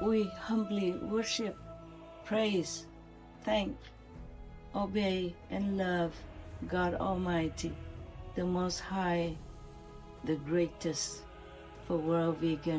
We humbly worship, praise, thank, obey, and love God Almighty, the Most High, the greatest, for World Vegan.